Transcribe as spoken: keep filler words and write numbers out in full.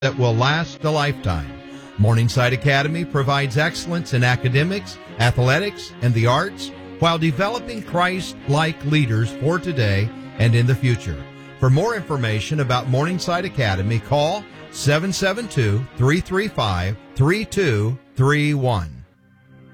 that will last a lifetime. Morningside Academy provides excellence in academics, athletics, and the arts while developing Christ-like leaders for today and in the future. For more information about Morningside Academy, call seven seven two, three three five, three two three one.